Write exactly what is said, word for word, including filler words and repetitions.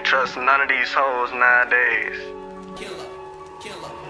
trust none of these hoes nowadays. Killer, killer.